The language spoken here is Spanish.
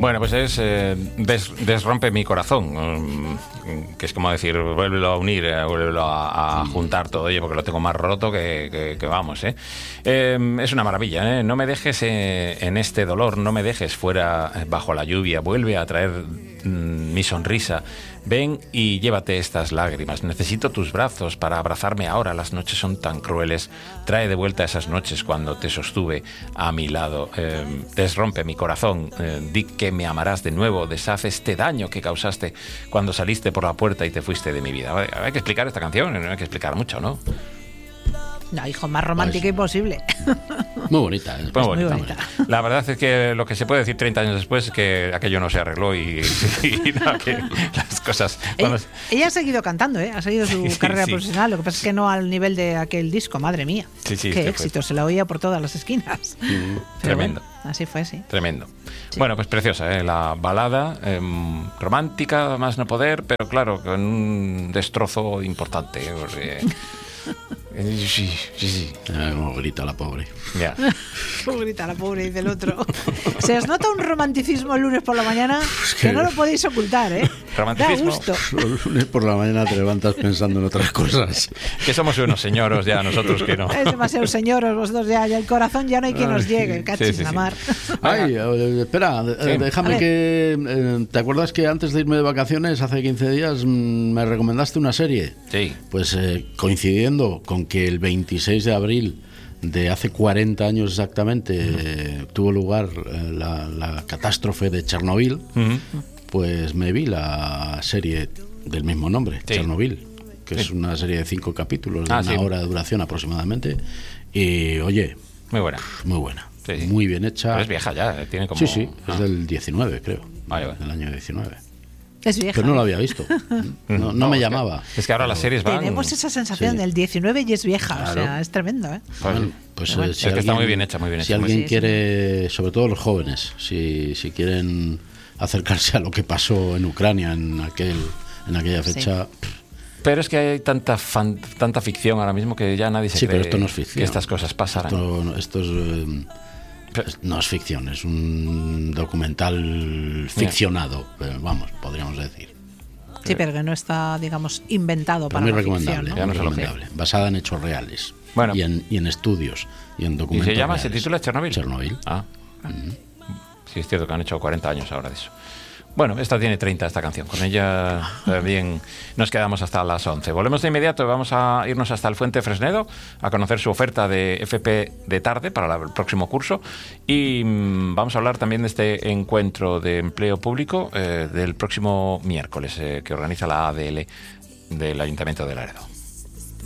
Bueno, pues es desrompe mi corazón, que es como decir, vuélvelo a unir, vuélvelo a juntar todo, oye, porque lo tengo más roto que vamos, ¿eh? Es una maravilla, ¿eh? No me dejes en este dolor, no me dejes fuera bajo la lluvia, vuelve a traer mi sonrisa. Ven y llévate estas lágrimas. Necesito tus brazos para abrazarme ahora. Las noches son tan crueles. Trae de vuelta esas noches cuando te sostuve a mi lado. Desrompe mi corazón. Di que me amarás de nuevo. Deshaz este daño que causaste cuando saliste por la puerta y te fuiste de mi vida. Hay que explicar esta canción. No hay que explicar mucho, ¿no? No, hijo, más romántica imposible. Muy bonita, ¿eh? Muy bonita. La verdad es que lo que se puede decir 30 años después es que aquello no se arregló y no, que las cosas... Ella ha seguido cantando, ¿eh? Ha seguido su carrera profesional. Lo que pasa es que no al nivel de aquel disco, madre mía. Qué éxito, se la oía por todas las esquinas. Tremendo. Bueno, así fue, sí. Tremendo. Sí. Bueno, pues preciosa, ¿eh? La balada, romántica, más no poder, pero claro, con un destrozo importante. Porque... Sí. Como grita la pobre. Ya. Como grita la pobre, dice el otro. Se os nota un romanticismo el lunes por la mañana que no lo podéis ocultar, ¿eh? Romanticismo. Da gusto. Los lunes por la mañana te levantas pensando en otras cosas. Que somos unos señoros ya, nosotros que no. Es demasiado señoros vosotros ya el corazón ya no hay quien nos llegue. Cachis la mar. Ay, espera, déjame que... ¿te acuerdas que antes de irme de vacaciones, hace 15 días, me recomendaste una serie? Sí. Pues coincidiendo con que el 26 de abril de hace 40 años exactamente tuvo lugar la catástrofe de Chernobyl, pues me vi la serie del mismo nombre, Chernobyl, que es una serie de 5 capítulos de una hora de duración aproximadamente, y oye, muy buena. Sí. Muy bien hecha. Pero es vieja ya, tiene como... Sí, es del 19, creo. Vale. Del año 19. Es vieja. Pero no lo había visto. No me llamaba. Es que ahora las series van... Tenemos esa sensación del 19 y es vieja. Claro. O sea, es tremendo, ¿eh? Pues si es que está muy bien hecha, muy bien hecha. Si alguien quiere, sobre todo los jóvenes, si quieren acercarse a lo que pasó en Ucrania en aquella fecha... Pero es que hay tanta ficción ahora mismo que ya nadie se cree pero esto no es ficción. Que estas cosas pasarán. Esto no es ficción, es un documental ficcionado, vamos, podríamos decir. Sí, pero que no está, digamos, inventado para muy la recomendable, ficción, ¿no? Muy recomendable, basada en hechos reales, bueno, y en estudios y en documentos. ¿Y se llama, reales. se titula Chernobyl? Chernobyl. Sí, es cierto que han hecho 40 años ahora de eso. Bueno, esta tiene 30, esta canción. Con ella también nos quedamos hasta las 11. Volvemos de inmediato. Vamos a irnos hasta el Fuente Fresnedo a conocer su oferta de FP de tarde para el próximo curso. Y vamos a hablar también de este encuentro de empleo público del próximo miércoles que organiza la ADL del Ayuntamiento de Laredo.